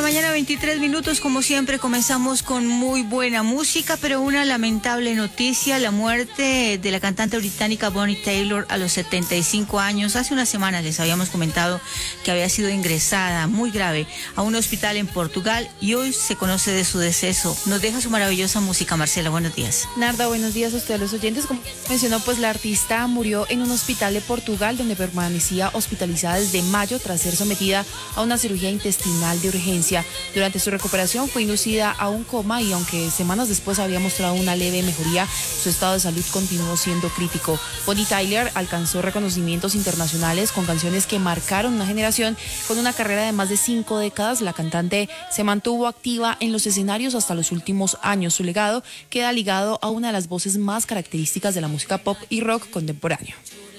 mañana, 23 minutos. Como siempre, comenzamos con muy buena música, pero una lamentable noticia: la muerte de la cantante británica Bonnie Tyler a los 75 años. Hace unas semanas les habíamos comentado que había sido ingresada muy grave a un hospital en Portugal y hoy se conoce de su deceso. Nos deja su maravillosa música. Marcela, buenos días. Narda, buenos días a ustedes los oyentes. Como mencionó, pues la artista murió en un hospital de Portugal donde permanecía hospitalizada desde mayo tras ser sometida a una cirugía intestinal de urgencia. Durante su recuperación fue inducida a un coma y aunque semanas después había mostrado una leve mejoría, su estado de salud continuó siendo crítico. Bonnie Tyler alcanzó reconocimientos internacionales con canciones que marcaron una generación. Con una carrera de más de 5 décadas, la cantante se mantuvo activa en los escenarios hasta los últimos años. Su legado queda ligado a una de las voces más características de la música pop y rock contemporáneo.